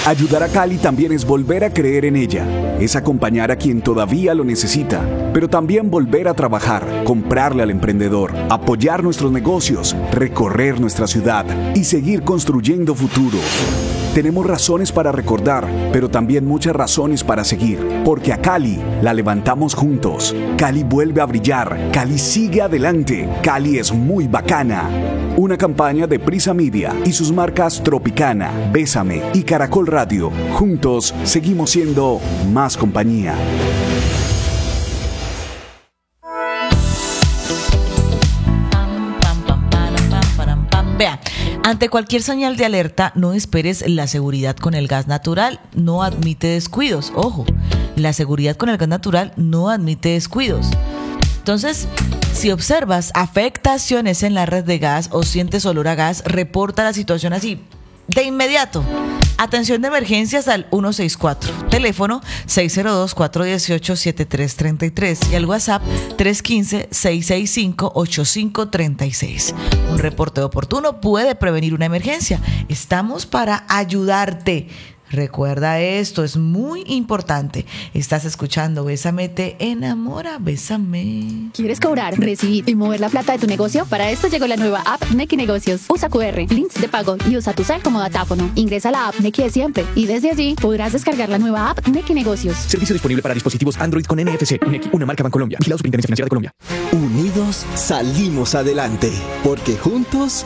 Ayudar a Cali también es volver a creer en ella, es acompañar a quien todavía lo necesita, pero también volver a trabajar, comprarle al emprendedor, apoyar nuestros negocios, recorrer nuestra ciudad y seguir construyendo futuro. Tenemos razones para recordar, pero también muchas razones para seguir, porque a Cali la levantamos juntos. Cali vuelve a brillar, Cali sigue adelante, Cali es muy bacana. Una campaña de Prisa Media y sus marcas Tropicana, Bésame y Caracol Radio. Juntos seguimos siendo más compañía. Vea, ante cualquier señal de alerta, no esperes la seguridad con el gas natural. No admite descuidos. Ojo, la seguridad con el gas natural no admite descuidos. Entonces, si observas afectaciones en la red de gas o sientes olor a gas, reporta la situación así, de inmediato. Atención de emergencias al 164, teléfono 602-418-7333 y al WhatsApp 315-665-8536. Un reporte oportuno puede prevenir una emergencia. Estamos para ayudarte. Recuerda esto, es muy importante. Estás escuchando Bésame, te enamora, bésame. ¿Quieres cobrar, recibir y mover la plata de tu negocio? Para esto llegó la nueva app Nequi Negocios. Usa QR, links de pago y usa tu cel como datáfono. Ingresa a la app Nequi de siempre y desde allí podrás descargar la nueva app Nequi Negocios. Servicio disponible para dispositivos Android con NFC. Nequi, una marca Bancolombia. Vigilado Superintendencia Financiera de Colombia. Unidos salimos adelante, porque juntos